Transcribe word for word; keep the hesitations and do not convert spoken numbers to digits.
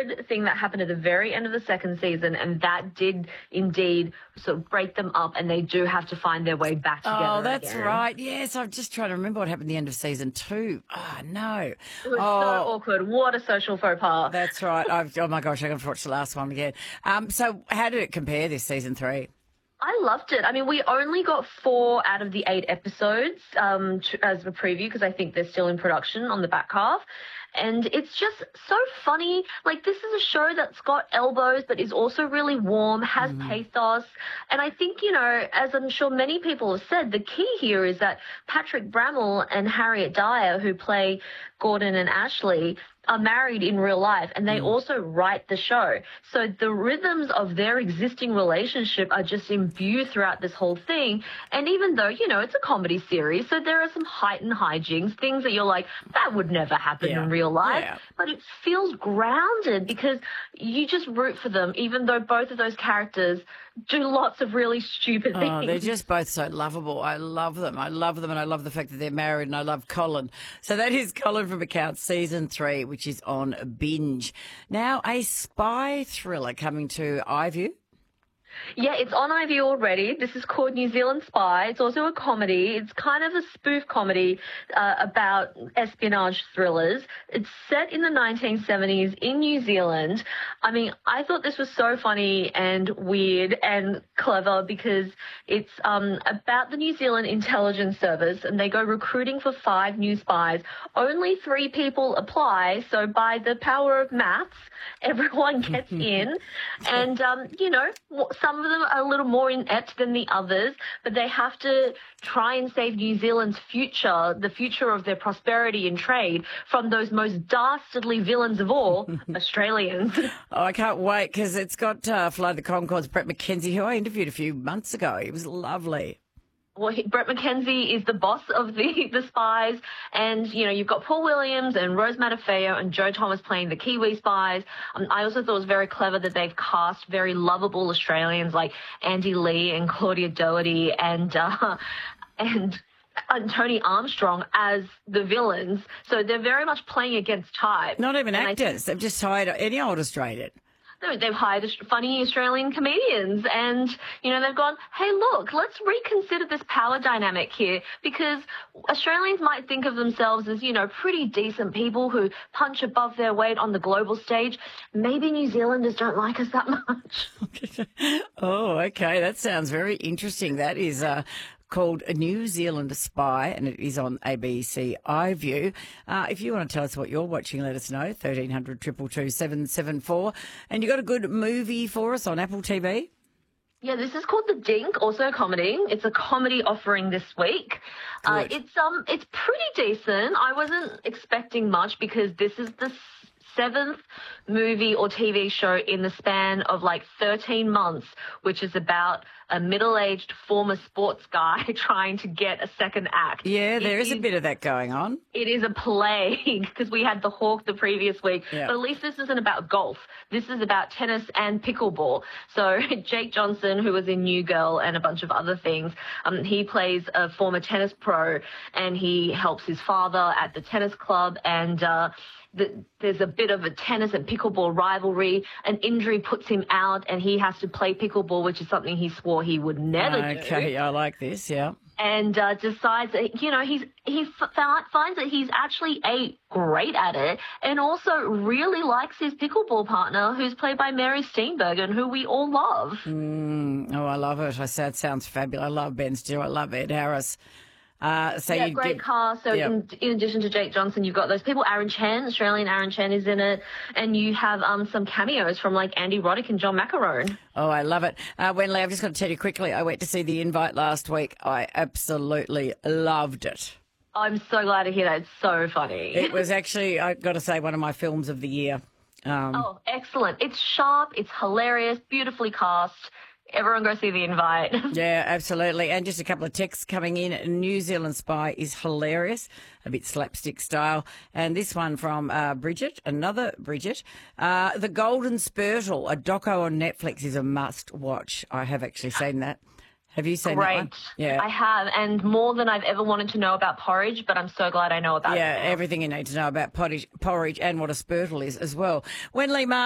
horrid thing that happened at the very end of the second season, and that did indeed sort of break them up, and they do have to find their way back together. Oh, that's again. right. Yes, I'm just trying to remember what happened at the end of season two. Oh, no. It was oh, so awkward. What a social faux pas. That's right. I've, oh, my gosh, I'm going to watch the last one again. Um, so how did it compare, this season three? I loved it. I mean, we only got four out of the eight episodes um, to, as a preview, because I think they're still in production on the back half. And it's just so funny. Like, this is a show that's got elbows but is also really warm, has mm. pathos. And I think, you know, as I'm sure many people have said, the key here is that Patrick Brammall and Harriet Dyer, who play Gordon and Ashley, are married in real life, and they mm. also write the show. So the rhythms of their existing relationship are just imbued throughout this whole thing. And even though, you know, it's a comedy series, so there are some heightened hijinks, things that you're like, that would never happen yeah. in real life. Yeah. But it feels grounded because you just root for them, even though both of those characters do lots of really stupid things. Oh, they're just both so lovable. I love them. I love them, and I love the fact that they're married, and I love Colin. So that is Colin from Accounts season three, which is on Binge. Now, a spy thriller coming to iView. Yeah, it's on iView already. This is called New Zealand Spy. It's also a comedy. It's kind of a spoof comedy uh, about espionage thrillers. It's set in the nineteen seventies in New Zealand. I mean, I thought this was so funny and weird and clever because it's um, about the New Zealand Intelligence Service, and they go recruiting for five new spies. Only three people apply, so by the power of maths, everyone gets in. And, um, you know, some of them are a little more inept than the others, but they have to try and save New Zealand's future, the future of their prosperity and trade, from those most dastardly villains of all, Australians. Oh, I can't wait, because it's got uh, Fly the Conchords, Brett McKenzie, who I interviewed a few months ago. He was lovely. Well, he, Brett McKenzie is the boss of the, the spies, and, you know, you've got Paul Williams and Rose Matafeo and Joe Thomas playing the Kiwi spies. Um, I also thought it was very clever that they've cast very lovable Australians like Andy Lee and Claudia Doherty and uh, and and Tony Armstrong as the villains. So they're very much playing against type. Not even and actors. They've just hired any old Australian. They've hired funny Australian comedians, and, you know, they've gone, hey, look, let's reconsider this power dynamic here, because Australians might think of themselves as, you know, pretty decent people who punch above their weight on the global stage. Maybe New Zealanders don't like us that much. Oh, okay. That sounds very interesting. That is uh, called A New Zealand Spy, and it is on A B C iView. Uh, if you want to tell us what you're watching, let us know, thirteen hundred, two two two, seven seven four. And you got a good movie for us on Apple T V? Yeah, this is called The Dink, also a comedy. It's a comedy offering this week. Uh, it's um, it's pretty decent. I wasn't expecting much because this is the seventh movie or T V show in the span of like thirteen months, which is about a middle-aged former sports guy trying to get a second act. Yeah, there it is a bit of that going on. It is a plague because we had the Hawk the previous week. Yeah. But at least this isn't about golf. This is about tennis and pickleball. So Jake Johnson, who was in New Girl and a bunch of other things, um, he plays a former tennis pro, and he helps his father at the tennis club, and uh, The, there's a bit of a tennis and pickleball rivalry. An injury puts him out, and he has to play pickleball, which is something he swore he would never okay, do. Okay, I like this, yeah. And uh, decides that, you know, he's he f- finds that he's actually a great at it, and also really likes his pickleball partner, who's played by Mary Steenburgen, who we all love. Mm, oh, I love it. I said it sounds fabulous. I love Ben Stewart. I love Ed Harris. Uh, so yeah, you great give, cast. So yeah. in, in addition to Jake Johnson, you've got those people. Aaron Chen, Australian Aaron Chen is in it. And you have um, some cameos from like Andy Roddick and John McEnroe. Oh, I love it. Uh, Wenley, I've just got to tell you quickly, I went to see The Invite last week. I absolutely loved it. I'm so glad to hear that. It's so funny. It was actually, I've got to say, one of my films of the year. Um, oh, excellent. It's sharp. It's hilarious. Beautifully cast. Everyone go see The Invite. Yeah, absolutely. And just a couple of texts coming in. New Zealand Spy is hilarious, a bit slapstick style. And this one from uh, Bridget, another Bridget. Uh, The Golden Spurtle, a doco on Netflix, is a must watch. I have actually seen that. Have you seen Great. that one? Yeah. I have, and more than I've ever wanted to know about porridge, but I'm so glad I know about yeah, it. Yeah, everything you need to know about porridge, porridge and what a spurtle is as well. Wenley Martin.